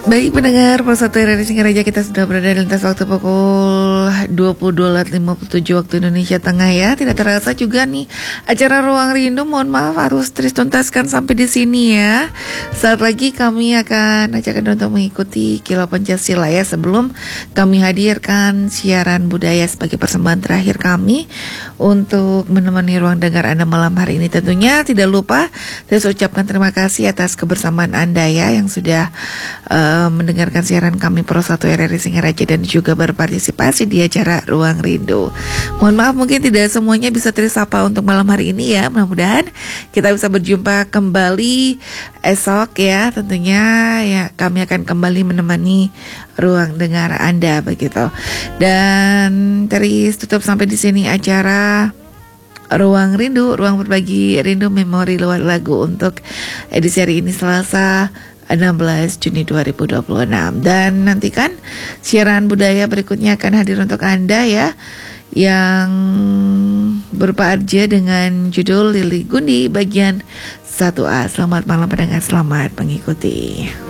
Baik pendengar, satu RRI Singaraja, kita sudah berada di lintas waktu pukul 22.57 waktu Indonesia Tengah ya. Tidak terasa juga nih acara Ruang Rindu, mohon maaf harus terus tuntaskan sampai di sini ya. Saat lagi kami akan ajak Anda untuk mengikuti Kilau Pancasila ya, sebelum kami hadirkan siaran budaya sebagai persembahan terakhir kami untuk menemani ruang dengar Anda malam hari ini. Tentunya tidak lupa saya ucapkan terima kasih atas kebersamaan Anda ya, yang sudah mendengarkan siaran kami Pro 1 RRI Singaraja dan juga berpartisipasi di acara Ruang Rindu. Mohon maaf mungkin tidak semuanya bisa tersapa untuk malam hari ini ya. Mudah-mudahan kita bisa berjumpa kembali esok ya. Tentunya ya kami akan kembali menemani ruang dengar Anda begitu. Dan terus tutup sampai di sini acara Ruang Rindu, ruang berbagi rindu memori lewat lagu untuk edisi hari ini Selasa 16 Juni 2026. Dan nantikan siaran budaya berikutnya akan hadir untuk Anda ya, yang berupa Arja dengan judul Lili Gundi bagian 1A. Selamat malam pendengar, selamat mengikuti.